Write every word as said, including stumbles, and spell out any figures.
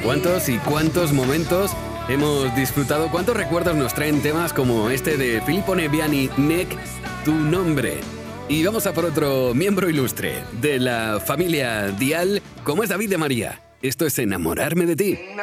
¿Cuántos y cuántos momentos hemos disfrutado? ¿Cuántos recuerdos nos traen temas como este de Filippo Neviani, Nec, tu nombre? Y vamos a por otro miembro ilustre de la familia Dial, como es David de María. Esto es Enamorarme de ti.